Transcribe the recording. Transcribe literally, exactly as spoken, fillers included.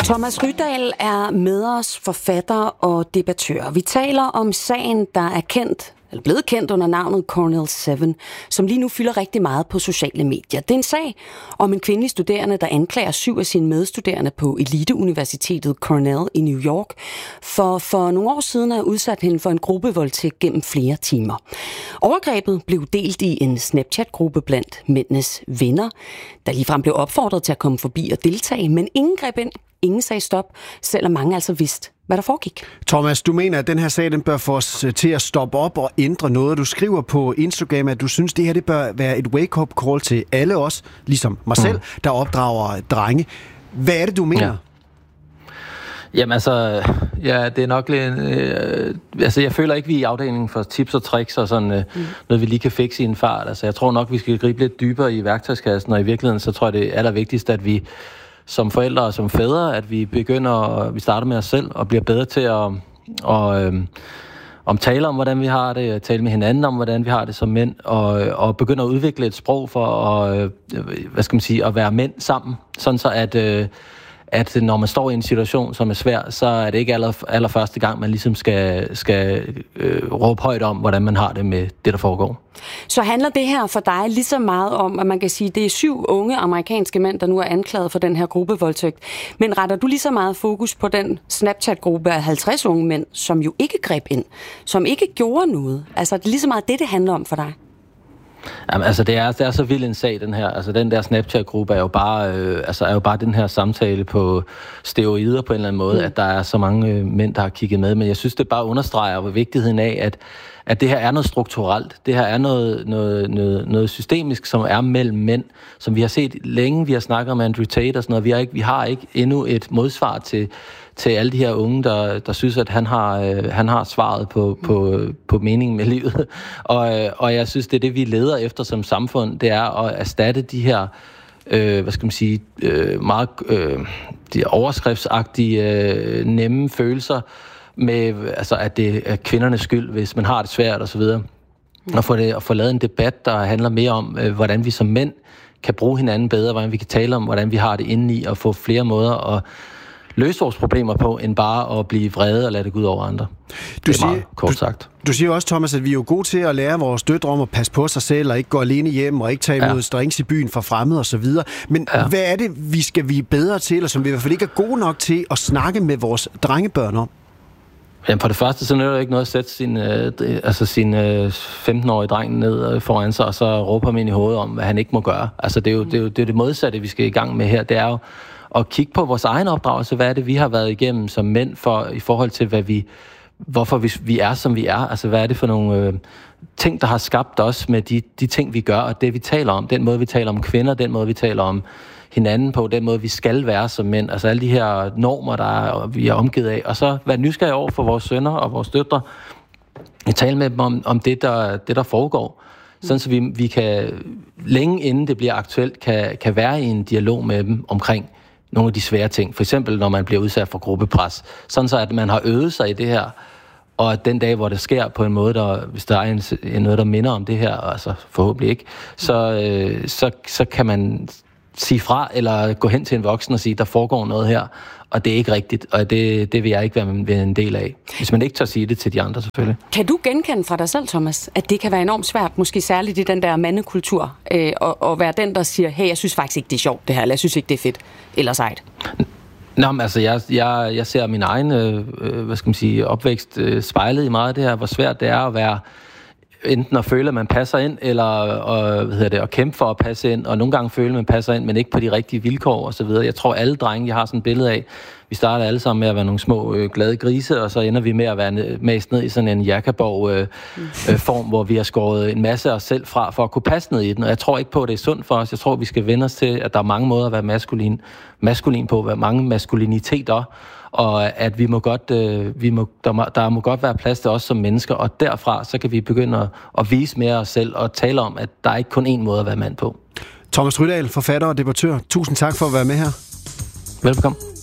Thomas Rydahl er med os, forfatter og debattør. Vi taler om sagen, der er kendt, eller blevet kendt under navnet Cornell syv, som lige nu fylder rigtig meget på sociale medier. Det er en sag om en kvindelig studerende, der anklager syv af sine medstuderende på eliteuniversitetet Cornell i New York, for for nogle år siden at have udsat hende for en gruppevoldtægt gennem flere timer. Overgrebet blev delt i en Snapchat-gruppe blandt mændenes venner, der ligefrem blev opfordret til at komme forbi og deltage, men ingen greb ind. Ingen sagde stop, selvom mange altså vidste, hvad der foregik. Thomas, du mener, at den her sag den bør få os til at stoppe op og ændre noget. Du skriver på Instagram, at du synes, at det her det bør være et wake-up call til alle os, ligesom mig selv, mm. der opdrager drenge. Hvad er det, du mener? Ja. Jamen altså, ja, det er nok lidt... Øh, altså, jeg føler ikke, vi er i afdelingen for tips og tricks og sådan øh, mm. noget, vi lige kan fikse i en fart. Altså, jeg tror nok, vi skal gribe lidt dybere i værktøjskassen, og i virkeligheden, så tror jeg, det er allervigtigst, at vi som forældre og som fædre, at vi begynder, vi starter med os selv og bliver bedre til at, at, at, at tale om, hvordan vi har det, tale med hinanden om, hvordan vi har det som mænd, og, og begynde at udvikle et sprog for at, hvad skal man sige, at være mænd sammen, sådan så at, at når man står i en situation, som er svær, så er det ikke aller, aller første gang, man ligesom skal, skal øh, råbe højt om, hvordan man har det med det, der foregår. Så handler det her for dig lige så meget om, at man kan sige, at det er syv unge amerikanske mænd, der nu er anklaget for den her gruppevoldtægt. Men retter du lige så meget fokus på den Snapchat-gruppe af halvtreds unge mænd, som jo ikke greb ind, som ikke gjorde noget? Altså, det er lige så meget det, det handler om for dig? Jamen, altså, det er, det er så vild en sag, den her. Altså, den der Snapchat-gruppe er jo bare, øh, altså, er jo bare den her samtale på steroider på en eller anden måde, mm. at der er så mange øh, mænd, der har kigget med. Men jeg synes, det bare understreger hvor vigtigheden af, at at det her er noget strukturelt. Det her er noget, noget, noget, noget systemisk, som er mellem mænd, som vi har set længe. Vi har snakket om Andrew Tate og sådan noget. Vi har ikke, vi har ikke endnu et modsvar til, til alle de her unge, der, der synes, at han har, øh, han har svaret på, på, på meningen med livet. Og, øh, og jeg synes, det er det, vi leder efter som samfund, det er at erstatte de her øh, hvad skal man sige, øh, meget øh, de overskriftsagtige, øh, nemme følelser, med, altså, at det er kvindernes skyld, hvis man har det svært og så videre. Og få, det, og få lavet en debat, der handler mere om, øh, hvordan vi som mænd kan bruge hinanden bedre, hvordan vi kan tale om, hvordan vi har det indeni, og få flere måder at løse vores problemer på, end bare at blive vrede og lade det gå ud over andre. Du det er meget siger, kort du, sagt. Du siger også, Thomas, at vi er jo gode til at lære vores døtre om at passe på sig selv, og ikke gå alene hjem, og ikke tage imod ja. drinks i byen for fremmede og så videre. Men ja. hvad er det, vi skal blive bedre til, eller som vi i hvert fald ikke er gode nok til at snakke med vores drengebørn om? Jamen for det første, så nytter det ikke noget at sætte sin, øh, altså sin øh, femten-årige dreng ned foran sig, og så råbe ham ind i hovedet om, hvad han ikke må gøre. Altså det er jo det, er jo, det, er det modsatte, vi skal i gang med her. Det er jo at kigge på vores egen opdragelse. Hvad er det, vi har været igennem som mænd for, i forhold til, hvad vi, hvorfor vi, vi er, som vi er. Altså hvad er det for nogle øh, ting, der har skabt os med de, de ting, vi gør, og det, vi taler om. Den måde, vi taler om kvinder, den måde, vi taler om hinanden på, den måde, vi skal være som mænd. Altså alle de her normer, der er, vi er omgivet af. Og så være nysgerrig over for vores sønner og vores døtre. Jeg taler med dem om, om det, der, det, der foregår. Sådan så vi, vi kan, længe inden det bliver aktuelt, kan, kan være i en dialog med dem omkring nogle af de svære ting. For eksempel, når man bliver udsat for gruppepres. Sådan så, at man har øvet sig i det her, og at den dag, hvor det sker på en måde, der, hvis der er en, noget, der minder om det her, altså forhåbentlig ikke, så, øh, så, så kan man sige fra, eller gå hen til en voksen og sige, der foregår noget her, og det er ikke rigtigt, og det, det vil jeg ikke være en del af. Hvis man ikke tør sige det til de andre, selvfølgelig. Kan du genkende fra dig selv, Thomas, at det kan være enormt svært, måske særligt i den der mandekultur, øh, og, og være den, der siger, hey, jeg synes faktisk ikke, det er sjovt det her, eller jeg synes ikke, det er fedt, eller sejt? Nå, men altså, jeg, jeg, jeg ser min egen, øh, hvad skal man sige, opvækst øh, spejlet i meget af det her, hvor svært det er at være enten at føle, at man passer ind, eller og, hvad hedder det, at kæmpe for at passe ind, og nogle gange føle, at man passer ind, men ikke på de rigtige vilkår og så videre. Jeg tror, alle drenge, jeg har sådan et billede af, vi starter alle sammen med at være nogle små øh, glade grise, og så ender vi med at være mast ned i sådan en jakkaborg øh, øh, form, hvor vi har skåret en masse af os selv fra, for at kunne passe ned i den. Og jeg tror ikke på, at det er sundt for os. Jeg tror, vi skal vende os til, at der er mange måder at være maskulin, maskulin på, at mange maskuliniteter, og at vi må godt, øh, vi må, der, må, der må godt være plads til os som mennesker, og derfra så kan vi begynde at, at vise mere os selv, og tale om, at der er ikke kun én måde at være mand på. Thomas Rydahl, forfatter og debattør. Tusind tak for at være med her. Velbekomme.